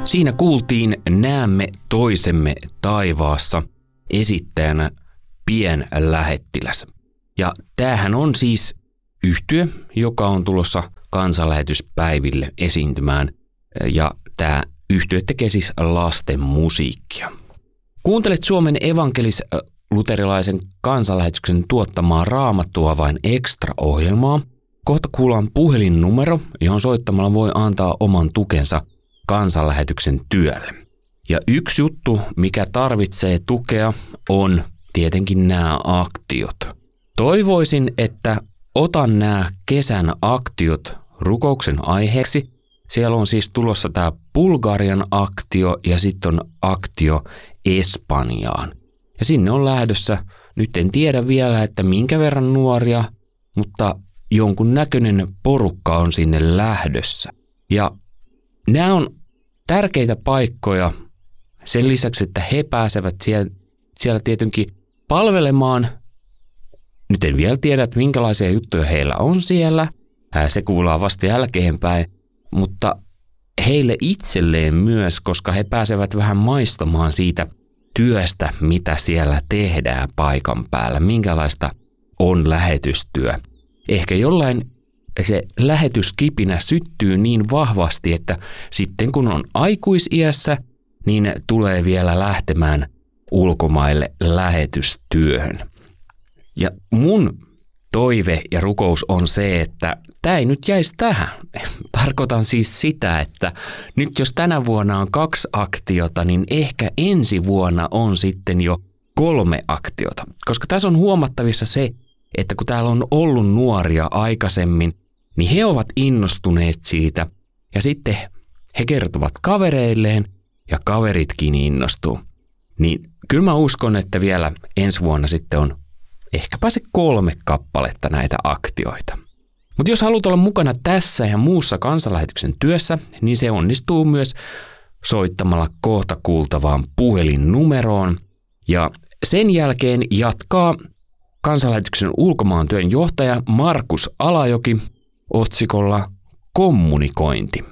Siinä kuultiin Näemme toisemme taivaassa esittäjänä Pienlähettiläs. Ja tämähän on siis yhtye, joka on tulossa kansanlähetyspäiville esiintymään. Ja tämä yhtye tekee siis lasten musiikkia. Kuuntelet Suomen evankelis-luterilaisen kansanlähetyksen tuottamaa Raamattua vain extra-ohjelmaa. Kohta kuullaan puhelinnumero, johon soittamalla voi antaa oman tukensa kansanlähetyksen työlle. Ja yksi juttu, mikä tarvitsee tukea, on tietenkin nämä aktiot. Toivoisin, että otan nämä kesän aktiot rukouksen aiheeksi. Siellä on siis tulossa tämä Bulgarian aktio ja sitten on aktio Espanjaan. Ja sinne on lähdössä, nyt en tiedä vielä, että minkä verran nuoria, mutta jonkun näköinen porukka on sinne lähdössä. Ja nämä on tärkeitä paikkoja sen lisäksi, että he pääsevät siellä tietenkin palvelemaan. Nyt en vielä tiedä, että minkälaisia juttuja heillä on siellä. Se kuullaan vasta jälkeenpäin, mutta heille itselleen myös, koska he pääsevät vähän maistamaan siitä työstä, mitä siellä tehdään paikan päällä, minkälaista on lähetystyö. Ehkä jollain se lähetyskipinä syttyy niin vahvasti, että sitten kun on aikuisiässä, niin tulee vielä lähtemään ulkomaille lähetystyöhön. Ja mun toive ja rukous on se, että tämä ei nyt jäisi tähän. Tarkoitan siis sitä, että nyt jos tänä vuonna on 2 aktiota, niin ehkä ensi vuonna on sitten jo 3 aktiota. Koska tässä on huomattavissa se, että kun täällä on ollut nuoria aikaisemmin, niin he ovat innostuneet siitä ja sitten he kertovat kavereilleen ja kaveritkin innostuu. Niin kyllä mä uskon, että vielä ensi vuonna sitten on ehkäpä se 3 kappaletta näitä aktioita. Mutta jos haluat olla mukana tässä ja muussa kansanlähetyksen työssä, niin se onnistuu myös soittamalla kohta kuultavaan puhelinnumeroon. Ja sen jälkeen jatkaa kansanlähetyksen ulkomaantyön johtaja Markus Alajoki otsikolla Kommunikointi.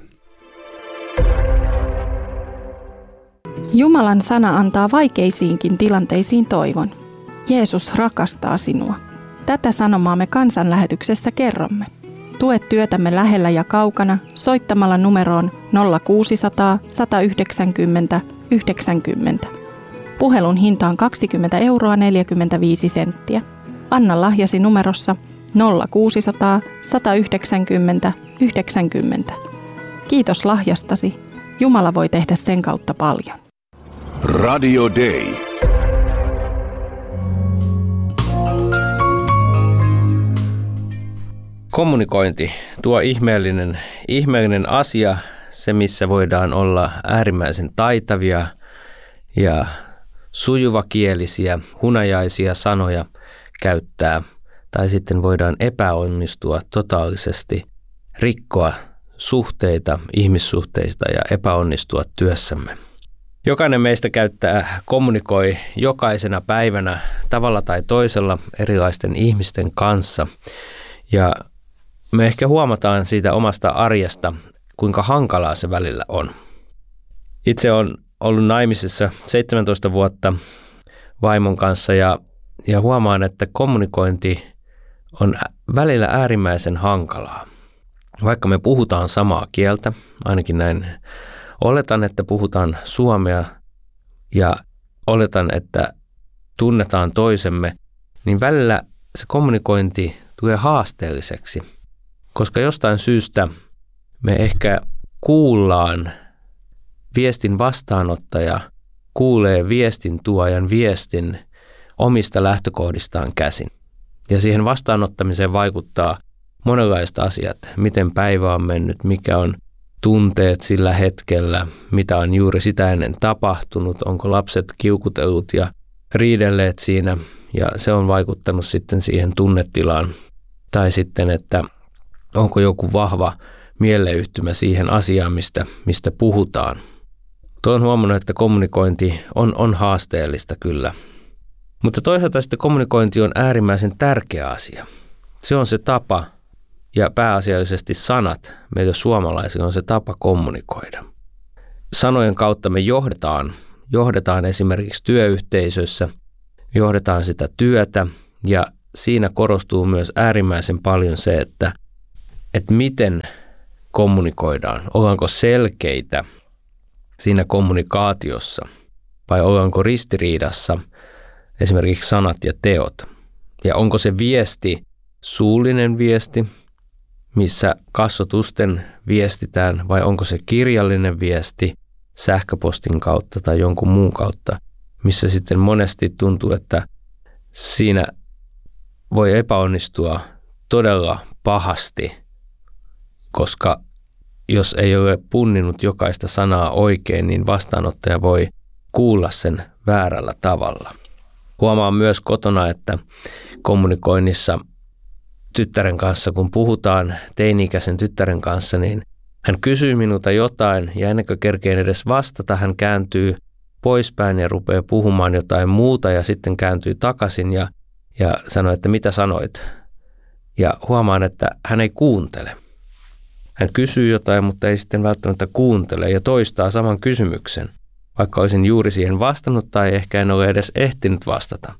Jumalan sana antaa vaikeisiinkin tilanteisiin toivon. Jeesus rakastaa sinua. Tätä sanomaa me kansanlähetyksessä kerromme. Tue työtämme lähellä ja kaukana soittamalla numeroon 0600 190 90. Puhelun hinta on 20,45 €. Anna lahjasi numerossa 0600 190 90. Kiitos lahjastasi. Jumala voi tehdä sen kautta paljon. Radio Day. Kommunikointi, tuo ihmeellinen asia, se missä voidaan olla äärimmäisen taitavia ja sujuvakielisiä, hunajaisia sanoja käyttää, tai sitten voidaan epäonnistua totaalisesti, rikkoa suhteita, ihmissuhteita ja epäonnistua työssämme. Jokainen meistä kommunikoi jokaisena päivänä tavalla tai toisella erilaisten ihmisten kanssa. Ja me ehkä huomataan siitä omasta arjesta, kuinka hankalaa se välillä on. Itse olen ollut naimisissa 17 vuotta vaimon kanssa ja huomaan, että kommunikointi on välillä äärimmäisen hankalaa. Vaikka me puhutaan samaa kieltä, ainakin näin oletan, että puhutaan suomea ja oletan, että tunnetaan toisemme, niin välillä se kommunikointi tulee haasteelliseksi, koska jostain syystä me ehkä kuullaan viestin vastaanottaja, kuulee viestin tuojan viestin omista lähtökohdistaan käsin. Ja siihen vastaanottamiseen vaikuttaa monenlaista asiat, miten päivä on mennyt, mikä on tunteet sillä hetkellä, mitä on juuri sitä ennen tapahtunut, onko lapset kiukutellut ja riidelleet siinä ja se on vaikuttanut sitten siihen tunnetilaan. Tai sitten, että onko joku vahva mieleyhtymä siihen asiaan, mistä puhutaan. Olen huomannut, että kommunikointi on haasteellista kyllä. Mutta toisaalta sitten kommunikointi on äärimmäisen tärkeä asia. Se on se tapa ja pääasiallisesti sanat meille suomalaisille on se tapa kommunikoida. sanojen kautta me johdetaan esimerkiksi työyhteisössä, johdetaan sitä työtä ja siinä korostuu myös äärimmäisen paljon se, että miten kommunikoidaan. Ollaanko selkeitä siinä kommunikaatiossa vai ollaanko ristiriidassa esimerkiksi sanat ja teot. Ja onko se viesti suullinen viesti, missä kasvotusten viestitään vai onko se kirjallinen viesti sähköpostin kautta tai jonkun muun kautta, missä sitten monesti tuntuu, että siinä voi epäonnistua todella pahasti, koska jos ei ole punninut jokaista sanaa oikein, niin vastaanottaja voi kuulla sen väärällä tavalla. Huomaan myös kotona, että kommunikoinnissa tyttären kanssa, kun puhutaan teini-ikäisen tyttären kanssa, niin hän kysyy minulta jotain ja ennen kuin kerkeen edes vastata, hän kääntyy poispäin ja rupeaa puhumaan jotain muuta ja sitten kääntyy takaisin ja sanoo, että mitä sanoit. Ja huomaan, että hän ei kuuntele. Hän kysyy jotain, mutta ei sitten välttämättä kuuntele ja toistaa saman kysymyksen, vaikka olisin juuri siihen vastannut tai ehkä en ole edes ehtinyt vastata.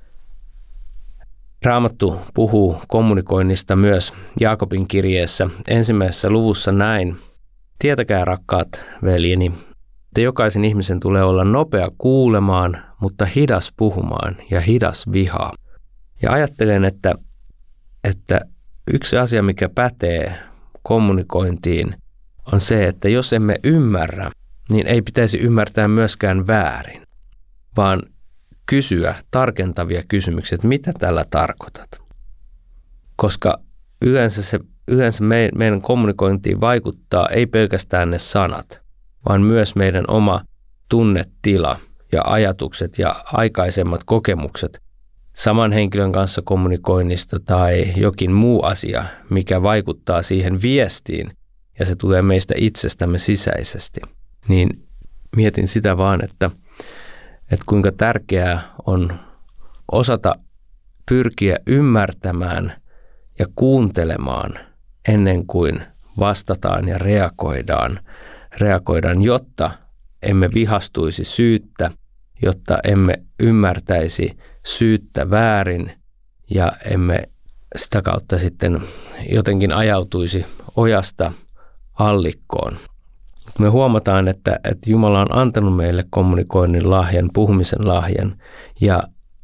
Raamattu puhuu kommunikoinnista myös Jaakobin kirjeessä 1. luvussa näin. Tietäkää, rakkaat veljeni, että jokaisen ihmisen tulee olla nopea kuulemaan, mutta hidas puhumaan ja hidas vihaa. Ja ajattelen, että yksi asia, mikä pätee kommunikointiin, on se, että jos emme ymmärrä, niin ei pitäisi ymmärtää myöskään väärin, vaan kysyä tarkentavia kysymyksiä, että mitä tällä tarkoitat. Koska yleensä meidän kommunikointiin vaikuttaa ei pelkästään ne sanat, vaan myös meidän oma tunnetila ja ajatukset ja aikaisemmat kokemukset saman henkilön kanssa kommunikoinnista tai jokin muu asia, mikä vaikuttaa siihen viestiin ja se tulee meistä itsestämme sisäisesti. Niin mietin sitä vaan, että kuinka tärkeää on osata pyrkiä ymmärtämään ja kuuntelemaan ennen kuin vastataan ja reagoidaan, jotta emme vihastuisi syyttä, jotta emme ymmärtäisi syyttä väärin ja emme sitä kautta sitten jotenkin ajautuisi ojasta allikkoon. Me huomataan, että Jumala on antanut meille kommunikoinnin lahjan, puhumisen lahjan ja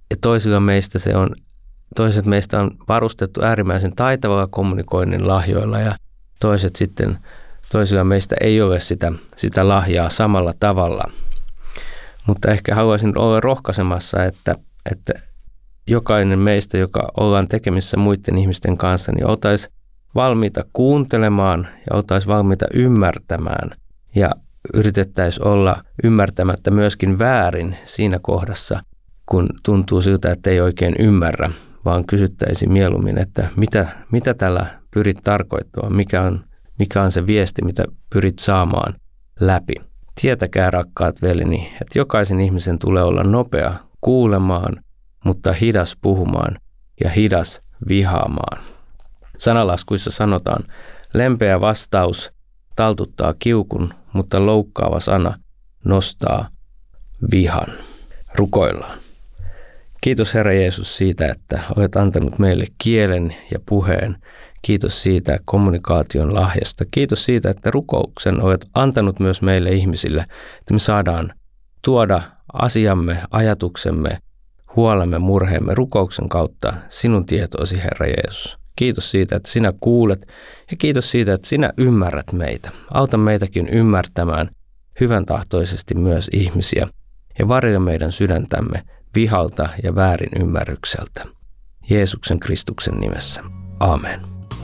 toiset meistä on varustettu äärimmäisen taitavalla kommunikoinnin lahjoilla ja toisilla meistä ei ole sitä lahjaa samalla tavalla. Mutta ehkä haluaisin olla rohkaisemassa, että jokainen meistä, joka ollaan tekemissä muiden ihmisten kanssa, niin oltaisiin valmiita kuuntelemaan ja oltaisiin valmiita ymmärtämään ja yritettäisiin olla ymmärtämättä myöskin väärin siinä kohdassa, kun tuntuu siltä, että ei oikein ymmärrä, vaan kysyttäisiin mieluummin, että mitä tällä pyrit tarkoittamaan, mikä on se viesti, mitä pyrit saamaan läpi. Tietäkää, rakkaat veljeni, että jokaisen ihmisen tulee olla nopea kuulemaan, mutta hidas puhumaan ja hidas vihaamaan. Sanalaskuissa sanotaan, lempeä vastaus taltuttaa kiukun, mutta loukkaava sana nostaa vihan. Rukoillaan. Kiitos Herra Jeesus siitä, että olet antanut meille kielen ja puheen. Kiitos siitä kommunikaation lahjasta. Kiitos siitä, että rukouksen olet antanut myös meille ihmisille, että me saadaan tuoda asiamme, ajatuksemme, huolemme, murheemme rukouksen kautta sinun tietoosi, Herra Jeesus. Kiitos siitä, että sinä kuulet ja kiitos siitä, että sinä ymmärrät meitä. Auta meitäkin ymmärtämään hyvän tahtoisesti myös ihmisiä ja varjele meidän sydäntämme vihalta ja väärin ymmärrykseltä. Jeesuksen Kristuksen nimessä. Amen.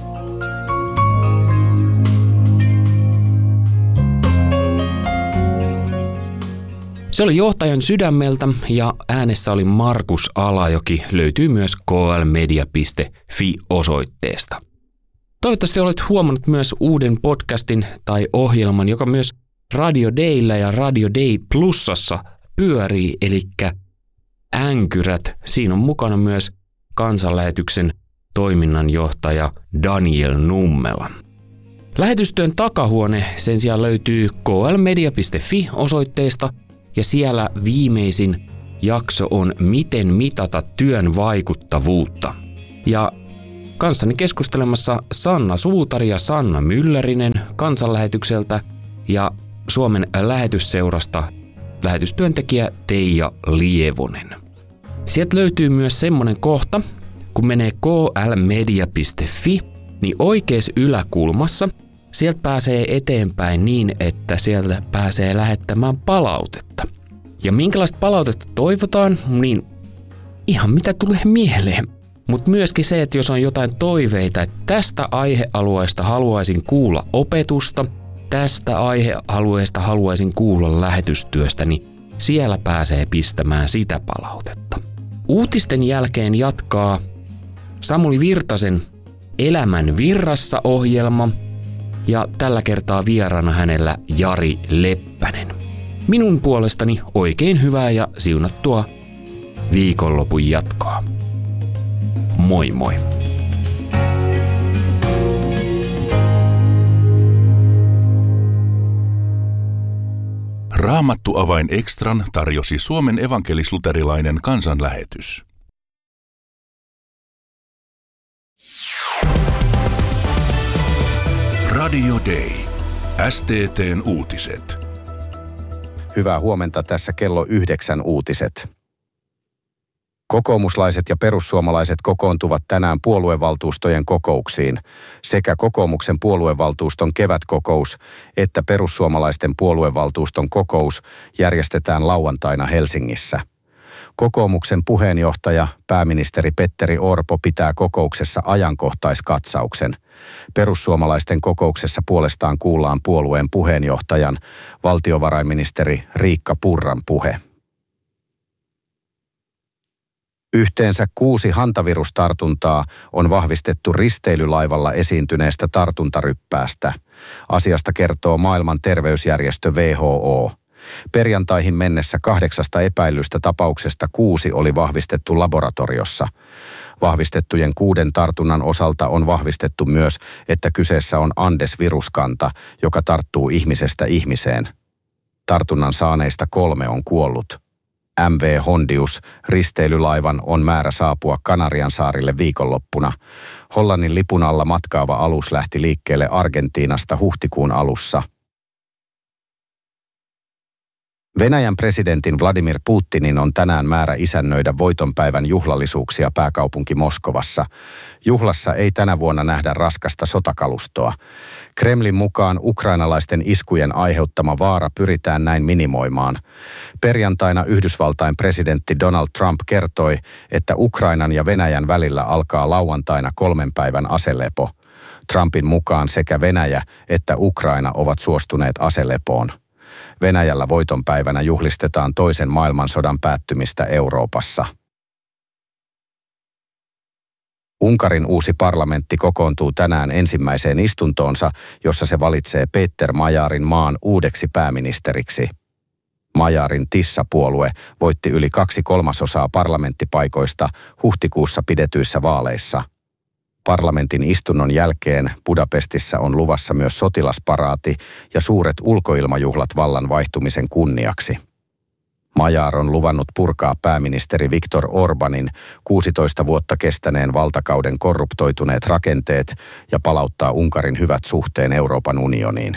Se oli Johtajan sydämeltä ja äänessä oli Markus Alajoki, löytyy myös klmedia.fi-osoitteesta. Toivottavasti olet huomannut myös uuden podcastin tai ohjelman, joka myös Radio Dayllä ja Radio Day Plusassa pyörii, eli Änkyrät. Siinä on mukana myös kansanlähetyksen toiminnanjohtaja Daniel Nummela. Lähetystyön takahuone sen sijaan löytyy klmedia.fi-osoitteesta ja siellä viimeisin jakso on Miten mitata työn vaikuttavuutta. Ja kanssani keskustelemassa Sanna Suutari ja Sanna Myllerinen Kansanlähetykseltä ja Suomen lähetysseurasta lähetystyöntekijä Teija Lievonen. Sieltä löytyy myös semmoinen kohta, kun menee klmedia.fi, niin oikeassa yläkulmassa sieltä pääsee eteenpäin niin, että sieltä pääsee lähettämään palautetta. Ja minkälaista palautetta toivotaan, niin ihan mitä tulee mieleen. Mutta myöskin se, että jos on jotain toiveita, että tästä aihealueesta haluaisin kuulla opetusta, tästä aihealueesta haluaisin kuulla lähetystyöstä, niin siellä pääsee pistämään sitä palautetta. Uutisten jälkeen jatkaa Samuli Virtasen Elämän virrassa -ohjelma ja tällä kertaa vieraana hänellä Jari Leppänen. Minun puolestani oikein hyvää ja siunattua viikonlopun jatkoa. Moi moi! Raamattuavain Extran tarjosi Suomen evankelis-luterilainen kansanlähetys. Radio Day. STT:n uutiset. Hyvää huomenta, tässä kello 9 uutiset. Kokoomuslaiset ja perussuomalaiset kokoontuvat tänään puoluevaltuustojen kokouksiin. Sekä kokoomuksen puoluevaltuuston kevätkokous että perussuomalaisten puoluevaltuuston kokous järjestetään lauantaina Helsingissä. Kokoomuksen puheenjohtaja, pääministeri Petteri Orpo pitää kokouksessa ajankohtaiskatsauksen. Perussuomalaisten kokouksessa puolestaan kuullaan puolueen puheenjohtajan, valtiovarainministeri Riikka Purran puhe. Yhteensä 6 hantavirustartuntaa on vahvistettu risteilylaivalla esiintyneestä tartuntaryppäästä. Asiasta kertoo Maailman terveysjärjestö WHO. Perjantaihin mennessä 8 epäillystä tapauksesta 6 oli vahvistettu laboratoriossa. Vahvistettujen 6 tartunnan osalta on vahvistettu myös, että kyseessä on Andes-viruskanta, joka tarttuu ihmisestä ihmiseen. Tartunnan saaneista 3 on kuollut. MV Hondius risteilylaivan on määrä saapua Kanariansaarille viikonloppuna. Hollannin lipun alla matkaava alus lähti liikkeelle Argentiinasta huhtikuun alussa. Venäjän presidentin Vladimir Putinin on tänään määrä isännöidä voitonpäivän juhlallisuuksia pääkaupunki Moskovassa. Juhlassa ei tänä vuonna nähdä raskasta sotakalustoa. Kremlin mukaan ukrainalaisten iskujen aiheuttama vaara pyritään näin minimoimaan. Perjantaina Yhdysvaltain presidentti Donald Trump kertoi, että Ukrainan ja Venäjän välillä alkaa lauantaina 3 päivän aselepo. Trumpin mukaan sekä Venäjä että Ukraina ovat suostuneet aselepoon. Venäjällä voitonpäivänä juhlistetaan toisen maailmansodan päättymistä Euroopassa. Unkarin uusi parlamentti kokoontuu tänään ensimmäiseen istuntoonsa, jossa se valitsee Péter Majárin maan uudeksi pääministeriksi. Majárin Tissa-puolue voitti yli 2/3 parlamenttipaikoista huhtikuussa pidetyissä vaaleissa. Parlamentin istunnon jälkeen Budapestissa on luvassa myös sotilasparaati ja suuret ulkoilmajuhlat vallan vaihtumisen kunniaksi. Magyar on luvannut purkaa pääministeri Viktor Orbanin 16 vuotta kestäneen valtakauden korruptoituneet rakenteet ja palauttaa Unkarin hyvät suhteen Euroopan unioniin.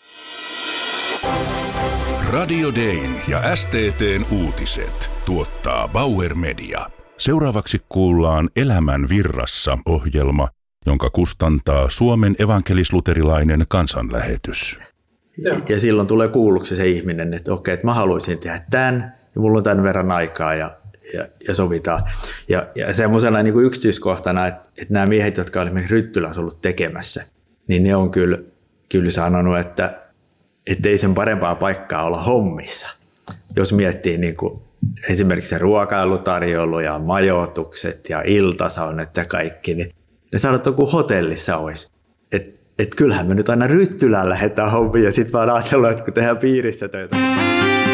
Radio Dayn ja STT:n uutiset tuottaa Bauer Media. Seuraavaksi kuullaan Elämän virrassa -ohjelma, jonka kustantaa Suomen evankelis-luterilainen kansanlähetys. Ja silloin tulee kuulluksi se ihminen, että okei, että mä haluaisin tehdä tämän, ja mulla on tämän verran aikaa, ja sovitaan. Ja semmoisena niin kuin yksityiskohtana, että nämä miehet, jotka olivat esimerkiksi Ryttylässä ollut tekemässä, niin ne on kyllä sanonut, että ei sen parempaa paikkaa olla hommissa. Jos miettii niin kuin esimerkiksi se ruokailutarjoulu ja majoitukset ja iltasaunat ja kaikki, niin ne sanoo, että kun hotellissa olisi. Että kyllähän me nyt aina Ryttylään lähdetään hommiin ja sitten vaan ajatellaan, että kun tehdään piirissä töitä.